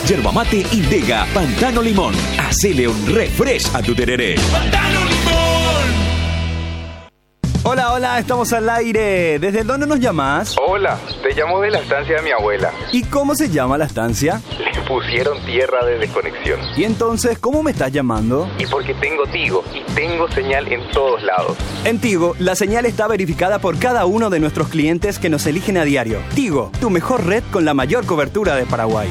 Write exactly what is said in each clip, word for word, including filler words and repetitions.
Yerba mate Indega, Pantano Limón. Hacele un refresh a tu tereré. ¡Pantano Limón! Hola, hola, estamos al aire. ¿Desde dónde nos llamas? Hola, te llamo de la estancia de mi abuela. ¿Y cómo se llama la estancia? Le pusieron tierra de desconexión. ¿Y entonces cómo me estás llamando? Y porque tengo Tigo y tengo señal en todos lados. En Tigo, la señal está verificada por cada uno de nuestros clientes que nos eligen a diario. Tigo, tu mejor red con la mayor cobertura de Paraguay.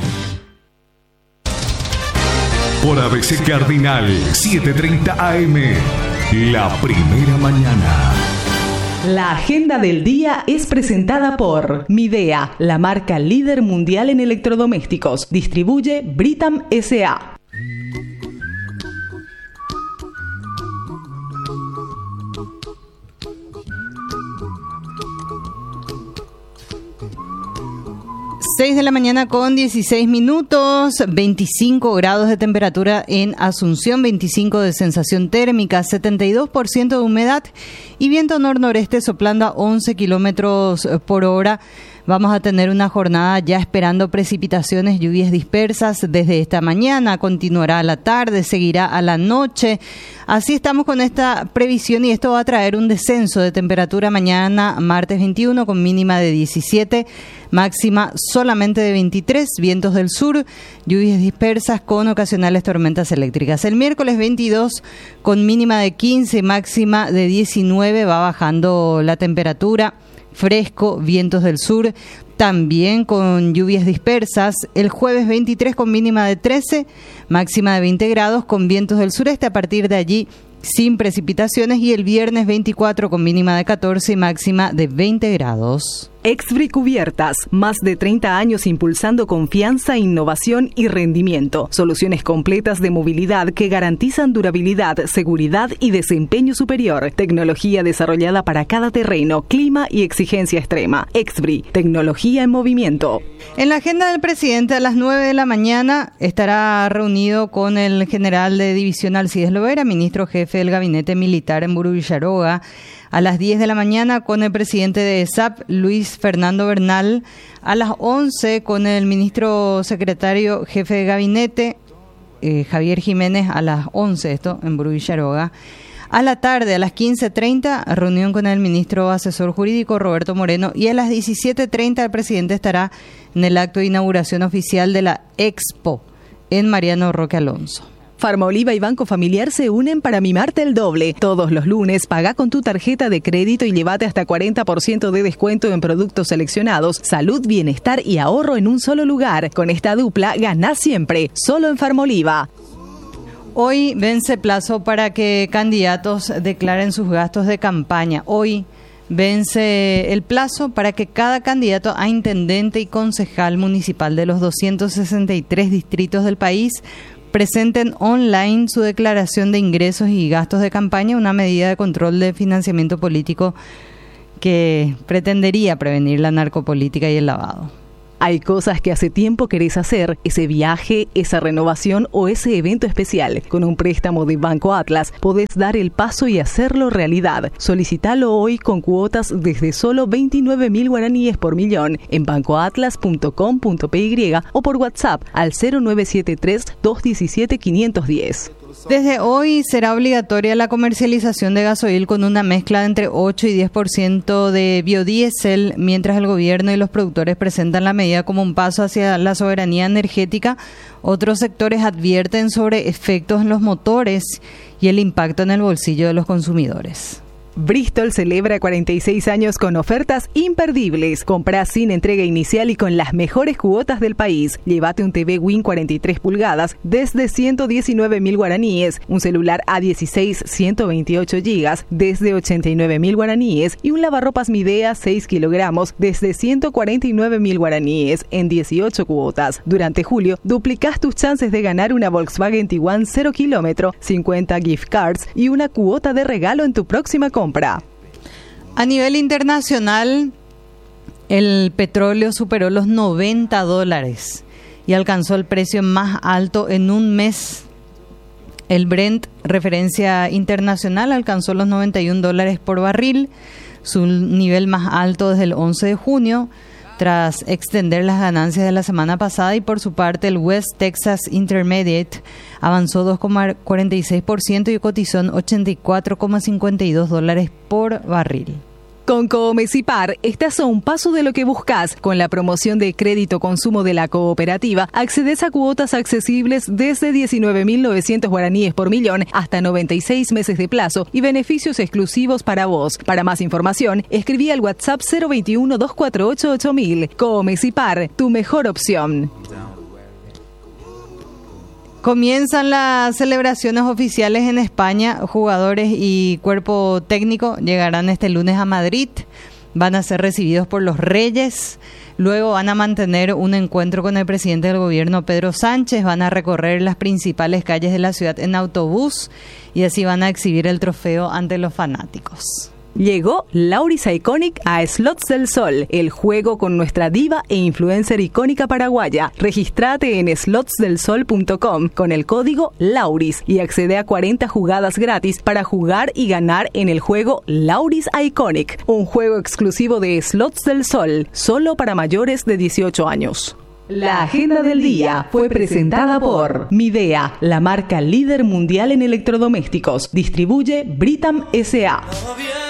Por A B C Cardinal, siete treinta A M, la primera mañana. La agenda del día es presentada por Midea, la marca líder mundial en electrodomésticos. Distribuye Britam S A seis de la mañana con dieciséis minutos, veinticinco grados de temperatura en Asunción, veinticinco de sensación térmica, setenta y dos por ciento de humedad y viento nor-noreste soplando a once kilómetros por hora. Vamos a tener una jornada ya esperando precipitaciones, lluvias dispersas desde esta mañana, continuará a la tarde, seguirá a la noche. Así estamos con esta previsión y esto va a traer un descenso de temperatura mañana, martes veintiuno, con mínima de diecisiete, máxima solamente de veintitrés, vientos del sur, lluvias dispersas con ocasionales tormentas eléctricas. El miércoles veintidós, con mínima de quince, máxima de diecinueve, va bajando la temperatura. Fresco, vientos del sur, también con lluvias dispersas. El jueves veintitrés con mínima de trece, máxima de veinte grados con vientos del sureste. A partir de allí sin precipitaciones y el viernes veinticuatro con mínima de catorce y máxima de veinte grados. Exbri Cubiertas, más de treinta años impulsando confianza, innovación y rendimiento. Soluciones completas de movilidad que garantizan durabilidad, seguridad y desempeño superior. Tecnología desarrollada para cada terreno, clima y exigencia extrema. Exbri, tecnología en movimiento. En la agenda del presidente a las nueve de la mañana estará reunido con el general de división Alcides Lovera, ministro jefe del gabinete militar en Burú Villaroga. A las diez de la mañana con el presidente de E S A P, Luis Fernando Bernal. A las once con el ministro secretario jefe de gabinete, eh, Javier Jiménez, a las once, esto en Burú Villaroga. A la tarde, a las quince treinta, reunión con el ministro asesor jurídico Roberto Moreno. Y a las diecisiete treinta el presidente estará en el acto de inauguración oficial de la Expo en Mariano Roque Alonso. Farmaoliva y Banco Familiar se unen para mimarte el doble. Todos los lunes paga con tu tarjeta de crédito y llévate hasta cuarenta por ciento de descuento en productos seleccionados. Salud, bienestar y ahorro en un solo lugar. Con esta dupla ganás siempre, solo en Farmaoliva. Hoy vence plazo para que candidatos declaren sus gastos de campaña. Hoy vence el plazo para que cada candidato a intendente y concejal municipal de los doscientos sesenta y tres distritos del país presenten online su declaración de ingresos y gastos de campaña, una medida de control de financiamiento político que pretendería prevenir la narcopolítica y el lavado. Hay cosas que hace tiempo querés hacer, ese viaje, esa renovación o ese evento especial. Con un préstamo de Banco Atlas podés dar el paso y hacerlo realidad. Solicitalo hoy con cuotas desde solo veintinueve mil guaraníes por millón en banco atlas punto com punto p y o por WhatsApp al cero nueve siete tres, dos uno siete, cinco uno cero. Desde hoy será obligatoria la comercialización de gasoil con una mezcla de entre ocho y diez por ciento de biodiesel, mientras el gobierno y los productores presentan la medida como un paso hacia la soberanía energética. Otros sectores advierten sobre efectos en los motores y el impacto en el bolsillo de los consumidores. Bristol celebra cuarenta y seis años con ofertas imperdibles. Comprá sin entrega inicial y con las mejores cuotas del país. Llévate un T V Win cuarenta y tres pulgadas desde ciento diecinueve mil guaraníes, un celular A dieciséis ciento veintiocho gigas desde ochenta y nueve mil guaraníes y un lavarropas Midea seis kilogramos desde ciento cuarenta y nueve mil guaraníes en dieciocho cuotas. Durante julio, duplicás tus chances de ganar una Volkswagen Tiguan cero kilómetro, cincuenta gift cards y una cuota de regalo en tu próxima compra. A nivel internacional, el petróleo superó los noventa dólares y alcanzó el precio más alto en un mes. El Brent, referencia internacional, alcanzó los noventa y un dólares por barril, su nivel más alto desde el once de junio. tras extender las ganancias de la semana pasada, y por su parte el West Texas Intermediate avanzó dos coma cuarenta y seis por ciento y cotizó en ochenta y cuatro coma cincuenta y dos dólares por barril. Con Comecipar estás a un paso de lo que buscas. Con la promoción de crédito consumo de la cooperativa, accedes a cuotas accesibles desde diecinueve mil novecientos guaraníes por millón hasta noventa y seis meses de plazo y beneficios exclusivos para vos. Para más información, escribí al WhatsApp cero veintiuno, dos cuatro ocho, ocho mil. Comecipar, tu mejor opción. Comienzan las celebraciones oficiales en España. Jugadores y cuerpo técnico llegarán este lunes a Madrid. Van a ser recibidos por los Reyes. Luego van a mantener un encuentro con el presidente del gobierno, Pedro Sánchez. Van a recorrer las principales calles de la ciudad en autobús y así van a exhibir el trofeo ante los fanáticos. Llegó Lauris Iconic a Slots del Sol, el juego con nuestra diva e influencer icónica paraguaya. Regístrate en slots del sol punto com con el código Lauris y accede a cuarenta jugadas gratis para jugar y ganar en el juego Lauris Iconic, un juego exclusivo de Slots del Sol, solo para mayores de dieciocho años. La agenda del día fue presentada por Midea, la marca líder mundial en electrodomésticos. Distribuye Britam S A